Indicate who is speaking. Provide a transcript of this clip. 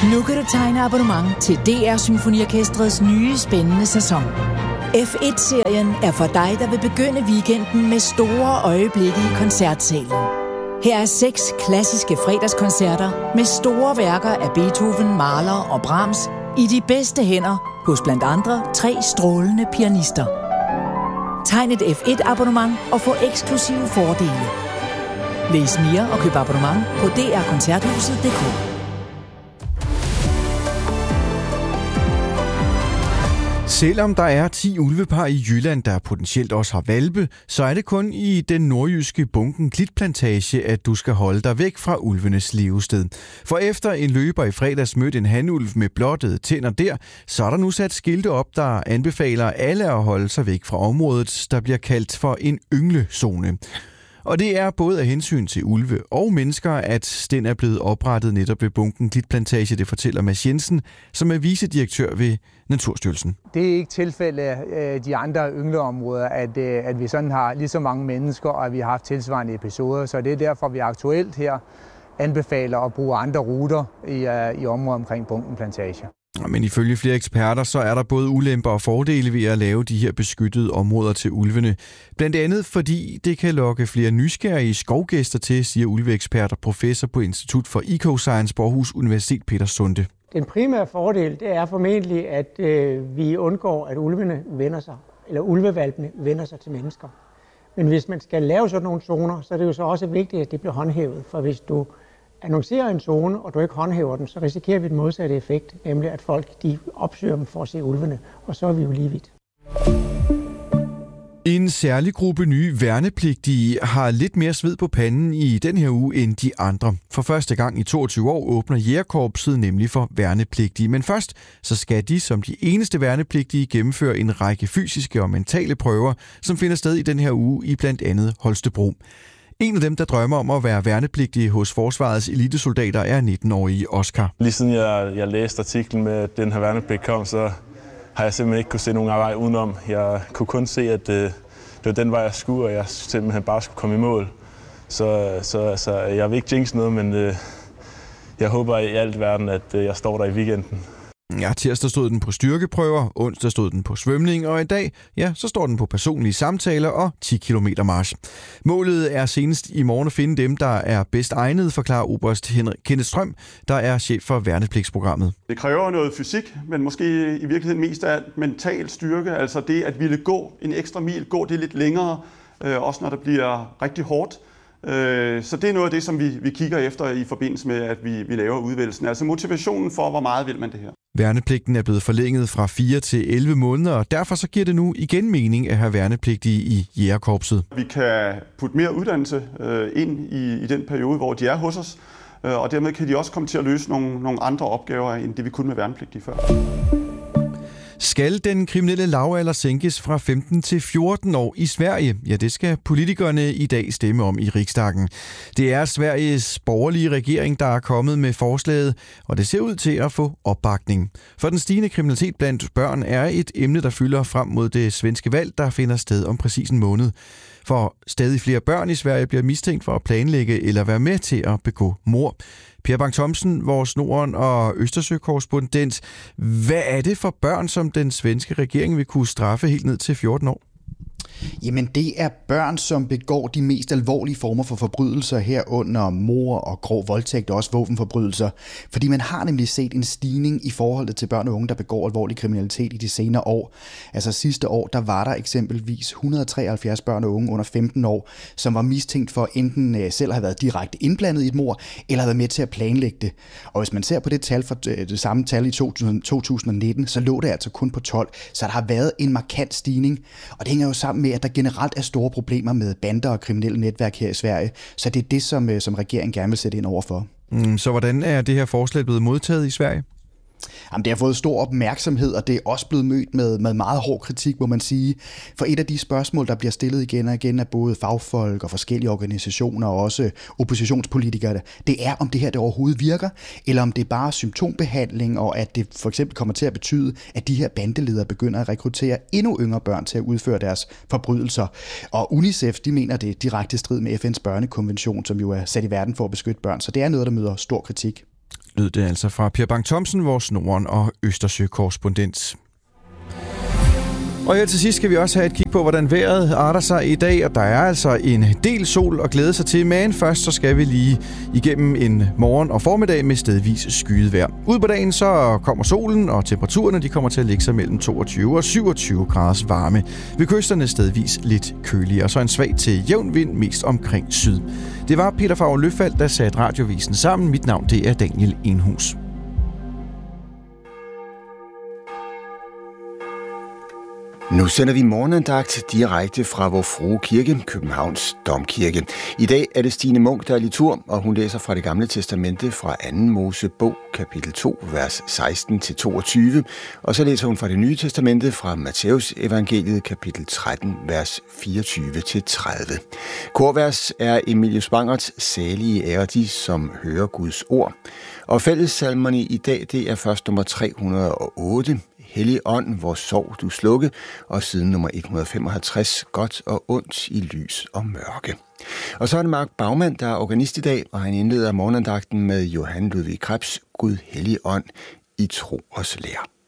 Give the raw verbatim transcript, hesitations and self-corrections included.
Speaker 1: Nu kan du tegne abonnement til D R Symfoniorkestrets nye spændende sæson. F et-serien er for dig, der vil begynde weekenden med store øjeblikke i koncertsalen. Her er seks klassiske fredagskoncerter med store værker af Beethoven, Mahler og Brahms i de bedste hænder hos blandt andre tre strålende pianister. Tegn et F et-abonnement og få eksklusive fordele. Læs mere og køb abonnement på d r koncerthuset punktum d k.
Speaker 2: Selvom der er ti ulvepar i Jylland, der potentielt også har hvalpe, så er det kun i den nordjyske Bunken Klitplantage, at du skal holde dig væk fra ulvenes levested. For efter en løber i fredags mødte en hanulv med blottede tænder der, så er der nu sat skilte op, der anbefaler alle at holde sig væk fra området, der bliver kaldt for en ynglezone. Og det er både af hensyn til ulve og mennesker, at den er blevet oprettet netop ved Bunken Klitplantage, det fortæller Mads Jensen, som er vicedirektør ved Naturstyrelsen.
Speaker 3: Det er ikke tilfældet af de andre yngleområder, at, at vi sådan har lige så mange mennesker, og at vi har haft tilsvarende episoder. Så det er derfor, vi aktuelt her anbefaler at bruge andre ruter i, i området omkring Bunken Plantage.
Speaker 2: Men ifølge flere eksperter, så er der både ulemper og fordele ved at lave de her beskyttede områder til ulvene. Blandt andet fordi det kan lokke flere nysgerrige skovgæster til, siger ulveekspert og professor på Institut for Ecoscience på Aarhus Universitet, Peter Sunde.
Speaker 4: Den primære fordel, det er formentlig, at øh, vi undgår, at ulvene vender sig, eller ulvevalpene vender sig til mennesker. Men hvis man skal lave sådan nogle zoner, så er det jo så også vigtigt, at det bliver håndhævet. For hvis du annoncerer en zone, og du ikke håndhæver den, så risikerer vi den modsatte effekt, nemlig at folk de opsøger dem for at se ulvene, og så er vi jo lige vidt.
Speaker 2: En særlig gruppe nye værnepligtige har lidt mere sved på panden i den her uge end de andre. For første gang i toogtyve år åbner Jægerkorpset nemlig for værnepligtige. Men først så skal de som de eneste værnepligtige gennemføre en række fysiske og mentale prøver, som finder sted i den her uge i blandt andet Holstebro. En af dem, der drømmer om at være værnepligtig hos Forsvarets elitesoldater, er nitten-årige Oscar.
Speaker 5: Lige siden jeg, jeg læste artiklen med, at den her værnepligt kom, så har jeg simpelthen ikke kunne se nogen vej udenom. Jeg kunne kun se, at det, det var den vej, jeg skulle, og jeg simpelthen bare skulle komme i mål. Så, så, så jeg vil ikke jinxe noget, men øh, jeg håber i alt verden, at øh, jeg står der i weekenden.
Speaker 2: Ja, tirsdag stod den på styrkeprøver, onsdag stod den på svømning, og i dag, ja, så står den på personlige samtaler og ti kilometer march. Målet er senest i morgen at finde dem, der er bedst egnet, forklarer oberst Kenneth Strøm, der er chef for værnepligtsprogrammet.
Speaker 6: Det kræver noget fysik, men måske i virkeligheden mest af mental styrke, altså det at ville gå en ekstra mil, gå det lidt længere, øh, også når det bliver rigtig hårdt. Så det er noget af det, som vi, vi kigger efter i forbindelse med, at vi, vi laver udvælgelsen. Altså motivationen for, hvor meget vil man det her.
Speaker 2: Værnepligten er blevet forlænget fra fire til elleve måneder, og derfor så giver det nu igen mening at have værnepligtige i Jægerkorpset.
Speaker 6: Vi kan putte mere uddannelse øh, ind i, i den periode, hvor de er hos os, øh, og dermed kan de også komme til at løse nogle, nogle andre opgaver, end det vi kunne med værnepligtige før.
Speaker 2: Skal den kriminelle lavalder sænkes fra femten til fjorten år i Sverige? Ja, det skal politikerne i dag stemme om i Riksdagen. Det er Sveriges borgerlige regering, der er kommet med forslaget, og det ser ud til at få opbakning. For den stigende kriminalitet blandt børn er et emne, der fylder frem mod det svenske valg, der finder sted om præcis en måned. For stadig flere børn i Sverige bliver mistænkt for at planlægge eller være med til at begå mord. Per Bang-Thomsen, vores Norden- og Østersø-korrespondent. Hvad er det for børn, som den svenske regering vil kunne straffe helt ned til fjorten år?
Speaker 7: Jamen det er børn, som begår de mest alvorlige former for forbrydelser herunder mord og grov voldtægt og også våbenforbrydelser. Fordi man har nemlig set en stigning i forholdet til børn og unge, der begår alvorlig kriminalitet i de senere år. Altså sidste år, der var der eksempelvis et hundrede og treoghalvfjerds børn og unge under femten år, som var mistænkt for enten selv at have været direkte indblandet i et mord, eller have været med til at planlægge det. Og hvis man ser på det tal for det samme tal i to tusind og nitten, så lå det altså kun på tolv. Så der har været en markant stigning, og det hænger jo sammen med, at der generelt er store problemer med bander og kriminelle netværk her i Sverige. Så det er det, som, som regeringen gerne vil sætte ind overfor.
Speaker 2: Mm, så hvordan er det her forslag blevet modtaget i Sverige?
Speaker 7: Jamen, det har fået stor opmærksomhed, og det er også blevet mødt med, med meget hård kritik, må man sige. For et af de spørgsmål, der bliver stillet igen og igen af både fagfolk og forskellige organisationer og også oppositionspolitikere, det er, om det her det overhovedet virker, eller om det er bare symptombehandling, og at det for eksempel kommer til at betyde, at de her bandeledere begynder at rekruttere endnu yngre børn til at udføre deres forbrydelser. Og UNICEF, de mener, det er direkte strid med F N's børnekonvention, som jo er sat i verden for at beskytte børn, så det er noget, der møder stor kritik.
Speaker 2: lød det altså fra Per Bang Thomsen, vores Norden- og Østersø-korrespondent. Og her til sidst skal vi også have et kig på, hvordan vejret arter sig i dag, og der er altså en del sol at glæde sig til, men først så skal vi lige igennem en morgen og formiddag med stedvis skyet vejr. Ud på dagen så kommer solen, og temperaturerne de kommer til at ligge sig mellem toogtyve og syvogtyve graders varme. Ved kysterne stedvis lidt køligere, så en svag til jævn vind mest omkring syd. Det var Peter Favre Løfald, der satte radiovisen sammen. Mit navn det er Daniel Enhus.
Speaker 8: Nu sender vi morgenandagt direkte fra Vor Frue Kirke, Københavns Domkirke. I dag er det Stine Munk, der er liturg, og hun læser fra Det Gamle Testamente fra anden Mosebog, kapitel to, vers seksten til toogtyve. Og så læser hun fra Det Nye Testamente fra Matthæus Evangeliet, kapitel tretten, vers fireogtyve til tredive. Korvers er Emilie Spangerts Salige ære de, som hører Guds ord. Og fællessalmerne i dag, det er først nummer tre hundrede og otte, Hellig ånd, hvor sorg du slukke, og siden nummer et hundrede og femoghalvtreds, Godt og ondt i lys og mørke. Og så er det Mark Baumann, der er organist i dag, og han indleder morgenandagten med Johan Ludvig Krebs, Gud Hellig ånd i tro og lære.